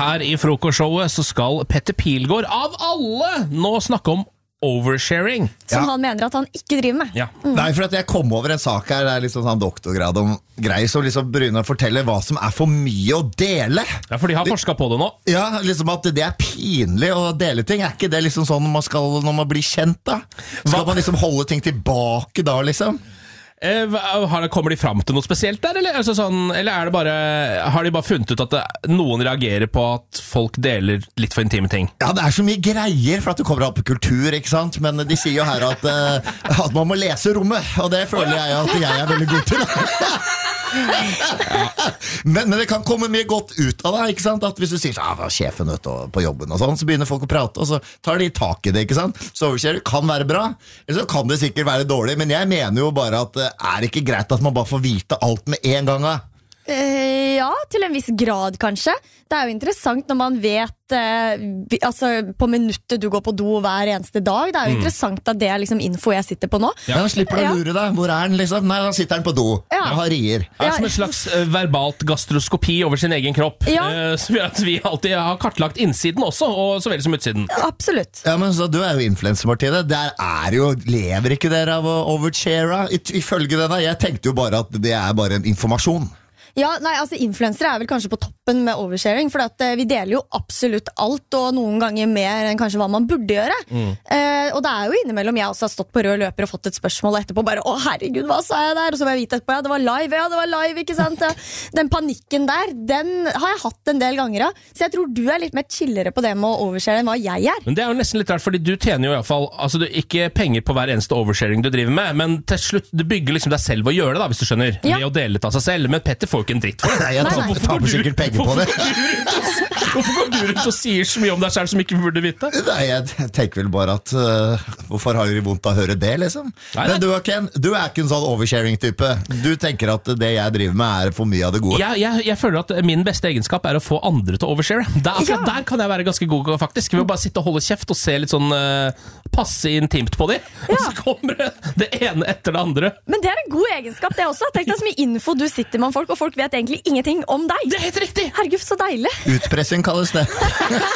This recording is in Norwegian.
Her i frokostshowet så skal Petter Pilgaard av alle nå snakke om oversharing. Som han mener at han ikke driver med. Ja. Nei, for at jeg kom over en sak her, det er liksom sånn doktorgrad om greier, som liksom Brune forteller hva som er for mye å dele. Ja, for de har forsket på det nå. Ja, liksom at det er pinlig å dele ting. Er ikke det liksom sånn når man blir kjent da? Skal man liksom holde ting tilbake da, liksom? Kommer de frem til noe spesielt der, eller, altså sånn, eller er det bare, har de bare funnet ut at noen reagerer på at folk deler litt for intime ting? Ja, det er så mye greier for at det kommer an på kultur, ikke sant? Men de sier jo her at man må lese rommet, og det føler jeg at jeg er veldig god til. Men det kan komme mye godt ut av det, ikke sant? At hvis du sier sjefen ute på jobben og sånn, så begynner folk å prate, og så tar de tak i det, ikke sant? Så overkjøring kan være bra, eller så kan det sikkert være dårlig, men jeg mener jo bare at det er ikke greit at man bare får vite alt med en gang. Ja, til en viss grad kanskje. Det er jo interessant når man vet altså på minuttet du går på do hver eneste dag. Det er jo interessant at det er liksom info jeg sitter på nå. Ja, da slipper du å lure deg. Hvor er den liksom? Nei, da sitter den på do. Ja. Jeg har rier. Det er som en slags verbalt gastroskopi over sin egen kropp. Ja. Som gjør at vi alltid har kartlagt innsiden også, og så vel som utsiden. Absolutt. Ja, men så du er jo influencer, Martine. Der lever ikke dere av å overshare? Ifølge denne, jeg tenkte jo bare at det er bare en informasjon. Ja, nei, altså influensere er vel kanskje på toppen med oversharing, for at vi deler jo absolutt alt, og noen ganger mer enn kanskje hva man burde gjøre. Og det er jo innimellom jeg også har stått på rød løper og fått et spørsmål etterpå, bare, å herregud, hva sa jeg der? Og så var jeg vite etterpå, det var live, ikke sant? Den panikken der, den har jeg hatt en del ganger av, så jeg tror du er litt mer chillere på det med å overshare enn hva jeg er. Men det er jo nesten litt rart, fordi du tjener jo i hvert fall, altså du ikke penger på hver eneste oversharing du driver med, men til slutt, du bygger liksom deg selv å gjøre det da, hvis du skjønner, ved å dele litt av seg selv, men Petter får ikke en dritt for det. Nei, jeg tar sikkert penger på det. Hvorfor går du rundt og sier så mye om deg selv som ikke burde vite? Nei, jeg tenker vel bare at hvorfor har de vondt av å høre det, liksom? Nei. Men du er ikke en sånn oversharing-type. Du tenker at det jeg driver med er for mye av det gode. Jeg føler at min beste egenskap er å få andre til å overshare. Der kan jeg være ganske god, faktisk. Ved å bare sitte og holde kjeft og se litt sånn passe intimt på dem. Og så kommer det ene etter det andre. Men det er en god egenskap, det også. Tenk deg så mye info du sitter med om folk, og folk vet egentlig ingenting om deg. Det er helt riktig! Herregud, så deilig. Utpressing kalles det.